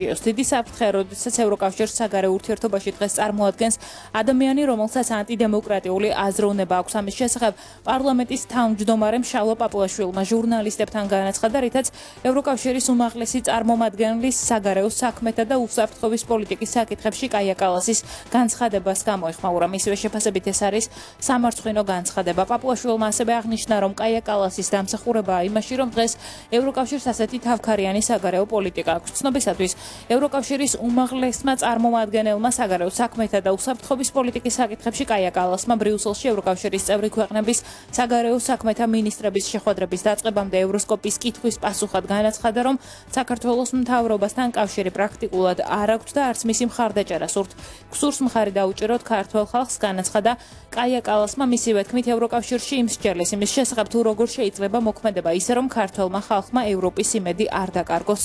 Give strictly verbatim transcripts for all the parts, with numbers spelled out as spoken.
დიდი საფრთხე, როდესაც ევროკავშირს საგარეო ურთიერთობაში დღეს წარმოადგენს ადამიანი, რომელსაც ანტიდემოკრატიული აზროვნება აქვს. ამის შესახებ პარლამენტის თავმჯდომარემ შალვა პაპუაშვილმა ჟურნალისტებთან განაცხადა, რითაც ევროკავშირის უმაღლესი წარმომადგენლის საგარეო საქმეთა და უსაფრთხოების პოლიტიკის საკითხებში კაია კალასის განცხადებას გამოეხმაურა. მისივე შეფასებით ეს არის სამარცხვინო განცხადება. პაპუაშვილმა ასევე აღნიშნა, რომ კაია კალასის დამსახურებაა იმაში, რომ დღეს ევროკავშირს ასეთი თავქარიანი საგარეო პოლიტიკა აქვს. ცნობისათვის ევროკავშირის უმაღლესმა წარმომადგენელმა საგარეო საქმეთა და უსაფრთხოების პოლიტიკის საკითხებში კაია კალასმა ბრიუსელში ევროკავშირის წევრი ქვეყნების საგარეო საქმეთა მინისტრების შეხვედრების დაწყებამდე ევროსკოპის კითხვის პასუხად განაცხადა, რომ საქართველოს მთავრობასთან კავშირი პრაქტიკულად არ აქვს და არც მისი მხარდაჭერა სურთ. გსურს მხარი დაუჭიროთ ქართველ ხალხს, განაცხადა კაია კალასმა. მისივე თქმით, ევროკავშირში იმსჯერლის იმის შესახებ, თუ როგორ შეიძლება მოქმედება ისე, რომ ქართველმა ხალხმა ევროპის იმედი არ დაკარგოს.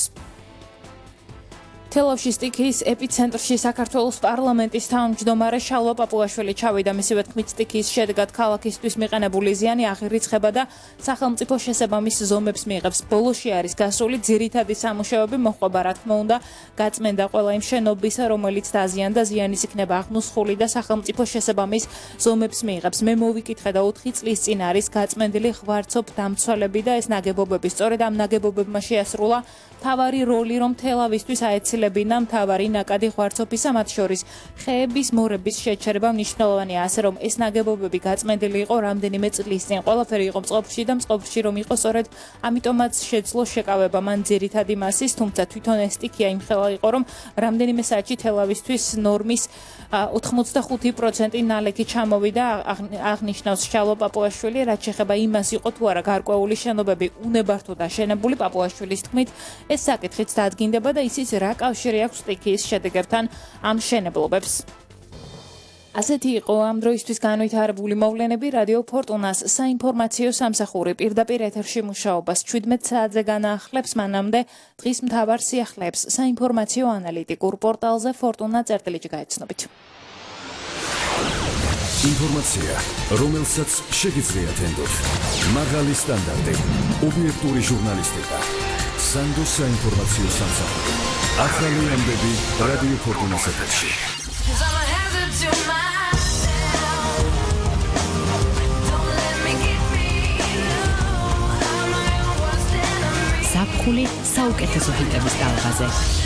თელავში სტიქიის ეპიცენტრში საქართველოს პარლამენტის თავმჯდომარე შალვა პაპუაშვილი ჩავიდა. მისივე თქმით, სტიქიის შედეგად ქალაქისთვის მიყენებული ზიანი აღირიცხება და სახელმწიფო შესაბამის ზომებს მიიღებს. ბოლოში არის გასული ძირითადი სამუშაოები მოჰყობა, რა თქმა უნდა, გაწმენდა ყველა იმ შენობისა, რომელიც დაზიანდა, ზიანის იქნება აღმოსხული და სახელმწიფო შესაბამის ზომებს მიიღებს. მე მოვიკითხე და ოთხი წლის წინ არის გაწმენდილი ღვარცობ დამცველები და ეს ნაგებობები. სწორედ ამ ნაგებობებმა შეასრულა მთავარი როლი, რომ თელავისთვის აეცილებინა მთავარი ნაკადი ღვარცოფისა, მათ შორის ხეების მორების შეჩერება მნიშვნელოვანია, ასე რომ ეს ნაგებობები გაწმენდილი იყო რამდენიმე წლის წინ. ყველაფერი იყო მწყობრში და მწყობრში რომ იყო, სწორედ ამიტომაც შეძლო შეკავება მან ძირითადი მასის, თუმცა თვითონ ეს სტიქია იმხელა იყო, რომ რამდენიმე საათში თელავისთვის ნორმის ოთხმოცდახუთი პროცენტი ნალექი ჩამოვიდა, აღნიშნავს შალვა პაპუაშვილი. რაც შეეხება იმას, იყო თუ არა გარკვეული შენობები უნებართო დაშენებული, პაპუაშვილის თქმით, ეს საკითხიც დადგინდება და ისიც რა კავშირი აქვს სტიქიის შედეგებთან ამ მშენებლობებს. ასეთი იყო ამ დროისთვის განვითარებული მოვლენები. რადიო ფორტუნას საინფორმაციო სამსახური პირდაპირ ეთერში მუშაობას ჩვიდმეტ საათზე განაახლებს, მანამდე დღის მთავარ სიახლეებს საინფორმაციო ანალიტიკურ პორტალზე ფორტუნა წერტილიჯი გაეცნობით. ინფორმაცია, რომელსაც შეგიძლიათ ენდოთ. მაღალი სტანდარტი, ობიექტური ჟურნალისტიკა. სანდოს საინფორმაციო სამსახური. ახალი ამბები რადიო ფორტუნას ეთერში. საფხული საუკეთესო ჰიტების ტალღაზე.